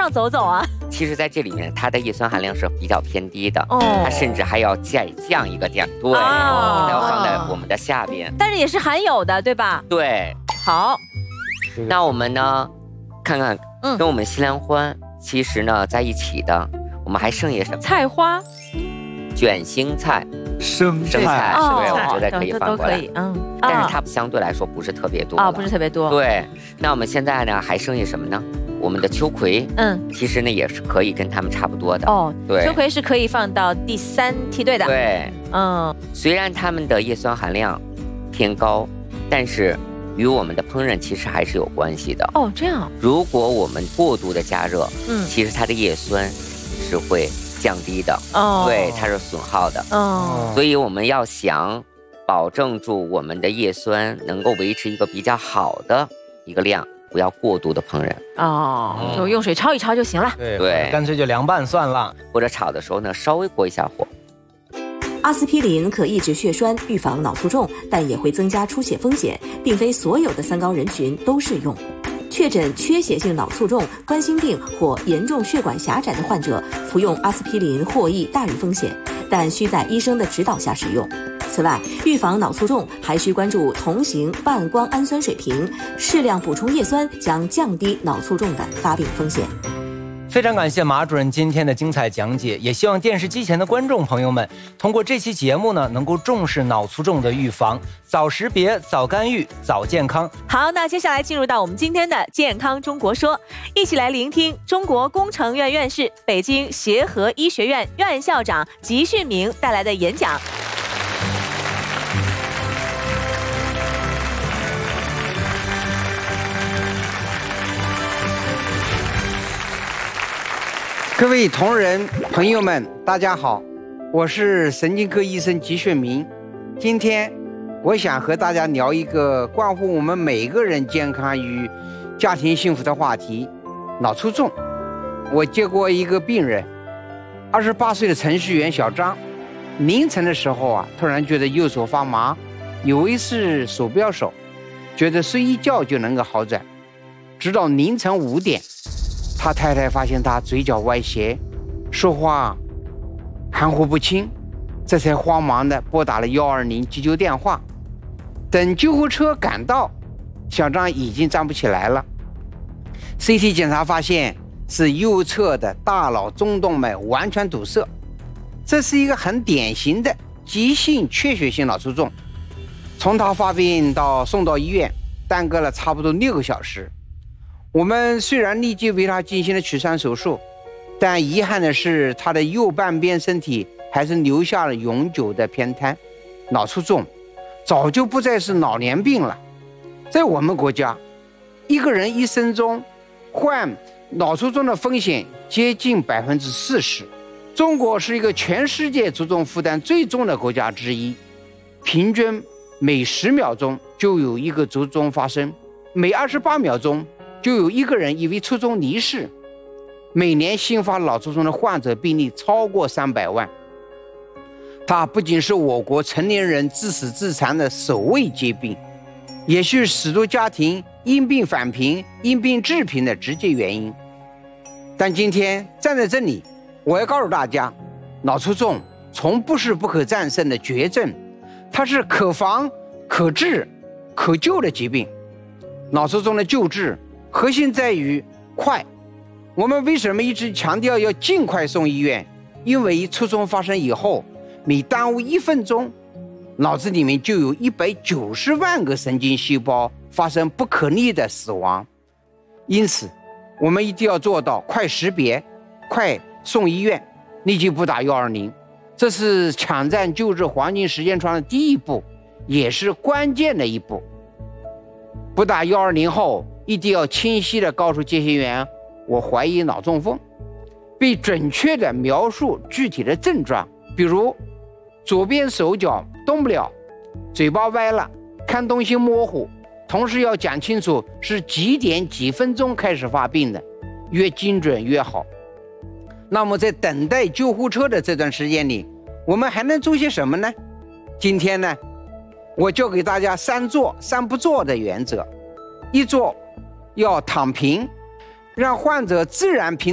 上走走啊。 其实在这里面，它的叶酸含量是比较偏低的， 哦， 它甚至还要再降一个点，对， 哦要放在我们的下边。 但是也是含有的，对吧？ 对， 好， 那我们呢，看看跟我们西兰花其实呢在一起的，我们还剩下什么？ 菜花、 卷心菜、 生菜，对，我觉得可以放过来。但是它相对来说不是特别多不是特别多。 对，那我们现在呢还剩下什么呢？我们的秋葵，其实呢也是可以跟它们差不多的。哦，对， 秋葵是可以放到第3梯队的。 对，虽然它们的叶酸含量偏高，但是与我们的烹饪其实还是有关系的。 哦，这样。 如果我们过度的加热，其实它的叶酸是会降低的。哦，对，它是损耗的。哦，所以我们要想保证住我们的叶酸能够维持一个比较好的一个量，不要过度的烹饪。 哦，就用水焯一焯就行了。 对，干脆就凉拌算了， 或者炒的时候呢稍微过一下火。 阿司匹林可抑制血栓，预防脑卒中，但也会增加出血风险，并非所有的三高人群都适用。确诊缺血性脑卒中、冠心病或严重血管狭窄的患者，服用阿司匹林获益大于风险，但需在医生的指导下使用。此外，预防脑卒中还需关注同型半胱氨酸水平，适量补充叶酸将降低脑卒中的发病风险。 非常感谢马主任今天的精彩讲解，也希望电视机前的观众朋友们通过这期节目呢，能够重视脑卒中的预防，早识别、早干预、早健康。 好，那接下来进入到我们今天的健康中国说，一起来聆听中国工程院院士、北京协和医学院院校长吉训明带来的演讲。 各位同仁朋友们，大家好，我是神经科医生吉训明。今天我想和大家聊一个关乎我们每个人健康与家庭幸福的话题——脑卒中。我接过一个病人，28岁的程序员小张，凌晨的时候突然觉得右手发麻，以为是手表手，觉得睡一觉就能够好转，直到凌晨5点。他太太发现他嘴角歪斜，说话含糊不清，这才慌忙地拨打了120急救电话。等救护车赶到，小张已经站不起来了。CT 检查发现是右侧的大脑中动脉完全堵塞，这是一个很典型的急性缺血性脑卒中。从他发病到送到医院，耽搁了差不多6个小时。我们虽然立即为他进行了取栓手术，但遗憾的是，他的右半边身体还是留下了永久的偏瘫。脑卒中早就不再是老年病了。在我们国家，一个人一生中患脑卒中的风险接近40%。中国是一个全世界卒中负担最重的国家之一，平均每10秒钟就有一个卒中发生，每28秒钟就有一个人因为卒中离世。每年新发脑卒中的患者病例超过300万。它不仅是我国成年人致死致残的首位疾病，也是许多家庭因病返贫、因病致贫的直接原因。但今天站在这里，我要告诉大家，脑卒中从不是不可战胜的绝症，它是可防、可治、可救的疾病。脑卒中的救治核心在于快。我们为什么一直强调要尽快送医院？因为卒中发生以后，每耽误1分钟，脑子里面就有190万个神经细胞发生不可逆的死亡。因此，我们一定要做到快识别、快送医院，立即拨打120。这是抢占救治黄金时间窗的第一步，也是关键的一步。拨打120后，一定要清晰地告诉接线员，我怀疑脑中风，并准确地描述具体的症状，比如左边手脚动不了，嘴巴歪了，看东西模糊，同时要讲清楚是几点几分钟开始发病的，越精准越好。那么在等待救护车的这段时间里，我们还能做些什么呢？今天呢，我教给大家3做3不做的原则。1做要躺平，让患者自然平